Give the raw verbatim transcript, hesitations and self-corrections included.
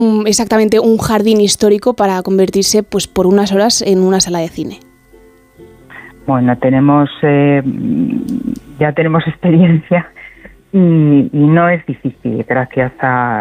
un, exactamente un jardín histórico para convertirse pues por unas horas en una sala de cine? Bueno, tenemos eh, ya tenemos experiencia y, y no es difícil gracias a